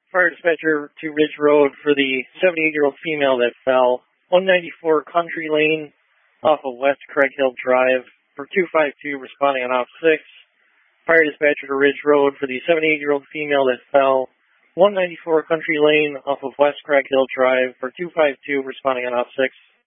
Fire dispatcher to Ridge Road for the 78-year-old female that fell. 194 Country Lane off of West Craig Hill Drive for 252 responding on off 6. Fire dispatcher to Ridge Road for the 78-year-old female that fell. 194 Country Lane off of West Craig Hill Drive for 252 responding on off 6.